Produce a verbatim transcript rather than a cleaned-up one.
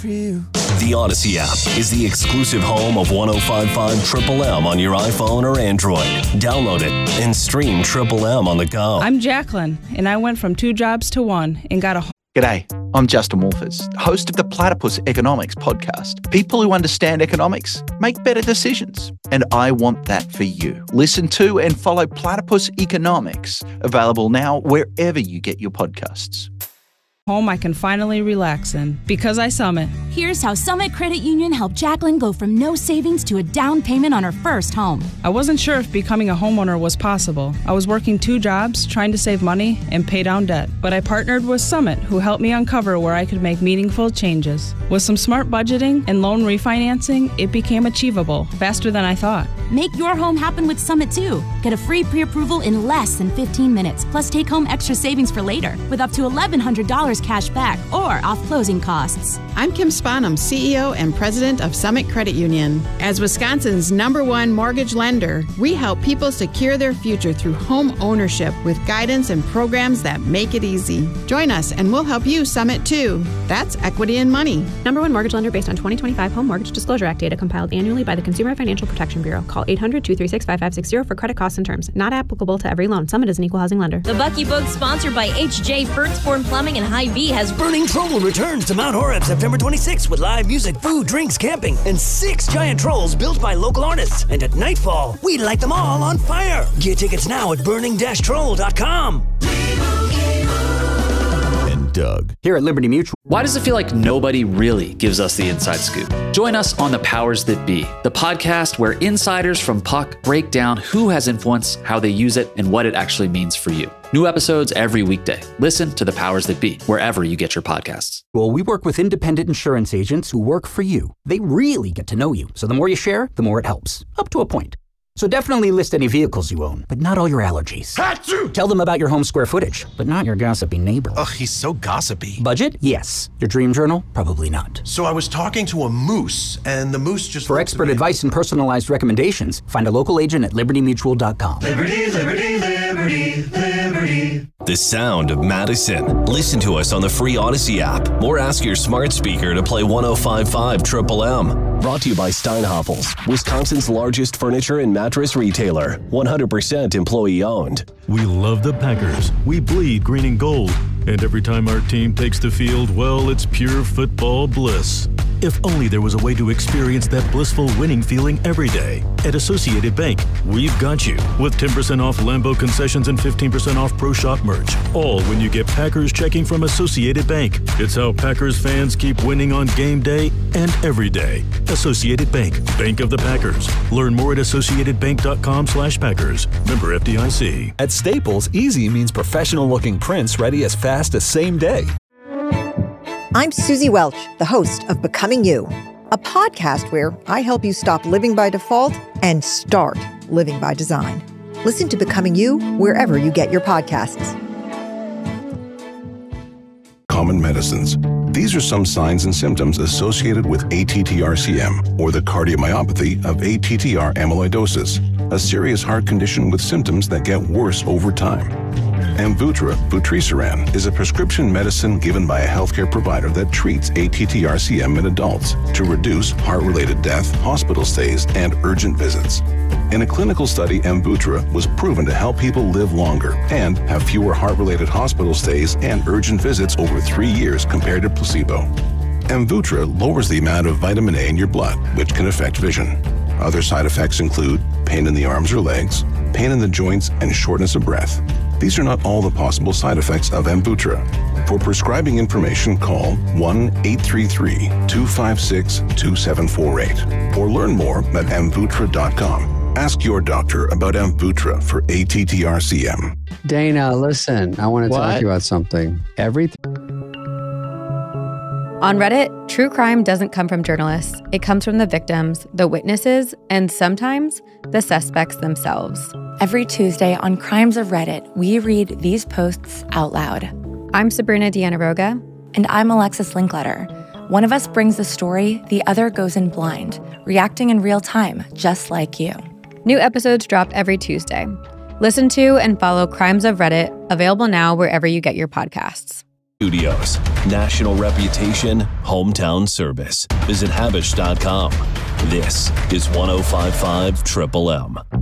for you. The Odyssey app is the exclusive home of ten fifty-five Triple M on your iPhone or Android. Download it and stream Triple M on the go. I'm Jacqueline, and I went from two jobs to one and got a... G'day, I'm Justin Wolfers, host of the Platypus Economics podcast. People who understand economics make better decisions, and I want that for you. Listen to and follow Platypus Economics, available now wherever you get your podcasts. Home I can finally relax in because I Summit. Here's how Summit Credit Union helped Jacqueline go from no savings to a down payment on her first home. I wasn't sure if becoming a homeowner was possible. I was working two jobs, trying to save money and pay down debt. But I partnered with Summit, who helped me uncover where I could make meaningful changes. With some smart budgeting and loan refinancing, it became achievable faster than I thought. Make your home happen with Summit too. Get a free pre-approval in less than fifteen minutes, plus take home extra savings for later with up to eleven hundred dollars cash back or off closing costs. I'm Kim Spanum, C E O and President of Summit Credit Union. As Wisconsin's number one mortgage lender, we help people secure their future through home ownership with guidance and programs that make it easy. Join us and we'll help you Summit too. That's equity and money. Number one mortgage lender based on twenty twenty-five Home Mortgage Disclosure Act data compiled annually by the Consumer Financial Protection Bureau. Call eight hundred, two three six, five five six zero for credit costs and terms. Not applicable to every loan. Summit is an equal housing lender. The Bucky Book, sponsored by H J Furtzborn Plumbing and Hy-Vee, has Burning Troll returns to Mount Horeb September twenty-sixth with live music, food, drinks, camping, and six giant trolls built by local artists. And at nightfall, we light them all on fire. Get tickets now at burning dash troll dot com. Doug. Here at Liberty Mutual. Why does it feel like nobody really gives us the inside scoop? Join us on The Powers That Be, the podcast where insiders from Puck break down who has influence, how they use it, and what it actually means for you. New episodes every weekday. Listen to The Powers That Be, wherever you get your podcasts. Well, we work with independent insurance agents who work for you. They really get to know you. So the more you share, the more it helps. Up to a point. So definitely list any vehicles you own, but not all your allergies. Achoo! Tell them about your home square footage, but not your gossipy neighbor. Ugh, he's so gossipy. Budget? Yes. Your dream journal? Probably not. So I was talking to a moose, and the moose just... For expert advice and personalized recommendations, find a local agent at liberty mutual dot com. Liberty, liberty, liberty, liberty. The sound of Madison. Listen to us on the free Odyssey app, or ask your smart speaker to play ten fifty-five Triple M. Brought to you by Steinhoffels, Wisconsin's largest furniture and mattress retailer. one hundred percent employee owned. We love the Packers. We bleed green and gold. And every time our team takes the field, well, it's pure football bliss. If only there was a way to experience that blissful winning feeling every day. At Associated Bank, we've got you with ten percent off Lambeau concessions and fifteen percent off Pro Shop merch. All when you get Packers checking from Associated Bank. It's how Packers fans keep winning on game day and every day. Associated Bank, Bank of the Packers. Learn more at associated bank dot com slash Packers. Member F D I C. At Staples, easy means professional-looking prints ready as fast as same day. I'm Susie Welch, the host of Becoming You, a podcast where I help you stop living by default and start living by design. Listen to Becoming You wherever you get your podcasts. Common medicines. These are some signs and symptoms associated with A T T R C M, or the cardiomyopathy of A T T R amyloidosis, a serious heart condition with symptoms that get worse over time. Amvuttra, vutrisiran, is a prescription medicine given by a healthcare provider that treats A T T R C M in adults to reduce heart-related death, hospital stays, and urgent visits. In a clinical study, Amvuttra was proven to help people live longer and have fewer heart-related hospital stays and urgent visits over three years compared to placebo. Amvuttra lowers the amount of vitamin A in your blood, which can affect vision. Other side effects include pain in the arms or legs, pain in the joints, and shortness of breath. These are not all the possible side effects of Amvuttra. For prescribing information, call one eight three three, two five six, two seven four eight or learn more at amvuttra dot com. Ask your doctor about Amvuttra for A T T R C M. Dana, listen, I want to What? talk to you about something. Everything. On Reddit, true crime doesn't come from journalists. It comes from the victims, the witnesses, and sometimes the suspects themselves. Every Tuesday on Crimes of Reddit, we read these posts out loud. I'm Sabrina Diana-Roga. And I'm Alexis Linkletter. One of us brings the story, the other goes in blind, reacting in real time, just like you. New episodes drop every Tuesday. Listen to and follow Crimes of Reddit, available now wherever you get your podcasts. Studios. National reputation, hometown service. Visit Habish dot com. This is one oh five point five Triple M.